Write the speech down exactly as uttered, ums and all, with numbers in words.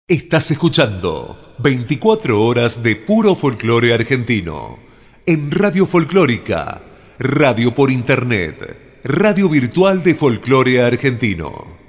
Estás escuchando veinticuatro horas de puro folclore argentino en Radio Folclórica, radio por internet, radio virtual de folclore argentino.